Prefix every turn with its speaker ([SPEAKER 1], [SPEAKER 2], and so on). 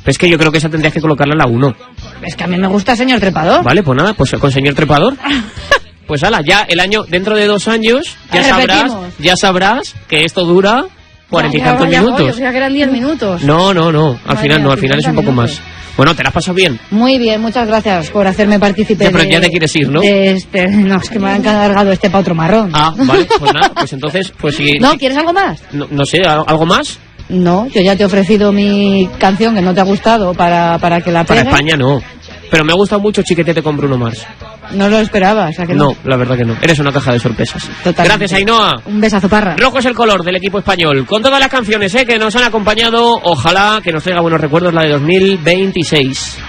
[SPEAKER 1] Es que yo creo que esa tendrías que colocarla en la 1.
[SPEAKER 2] Es que a mí me gusta Señor Trepador.
[SPEAKER 1] Vale, pues nada, pues con Señor Trepador. Pues ala, ya el año, dentro de 2 años, ya sabrás que esto dura 40 y tantos minutos.
[SPEAKER 2] Yo creía que eran 10 minutos.
[SPEAKER 1] No, al final es un poco más. Bueno, ¿te la has pasado bien?
[SPEAKER 2] Muy bien, muchas gracias por hacerme partícipe.
[SPEAKER 1] Ya, pero ya te quieres ir, ¿no?
[SPEAKER 2] No, es que me han encargado para otro marrón.
[SPEAKER 1] Ah, vale, pues nada, pues entonces, pues si...
[SPEAKER 2] ¿No? ¿Quieres algo más?
[SPEAKER 1] No sé, ¿algo más?
[SPEAKER 2] No, yo ya te he ofrecido mi canción que no te ha gustado para que la pegues.
[SPEAKER 1] Para España no. Pero me ha gustado mucho Chiquetete con Bruno Mars.
[SPEAKER 2] No lo esperabas, ¿a que no?
[SPEAKER 1] No, la verdad que no. Eres una caja de sorpresas.
[SPEAKER 2] Totalmente.
[SPEAKER 1] Gracias, Ainhoa.
[SPEAKER 2] Un besazo, Parra.
[SPEAKER 1] Rojo es el color del equipo español. Con todas las canciones que nos han acompañado, ojalá que nos traiga buenos recuerdos la de 2026.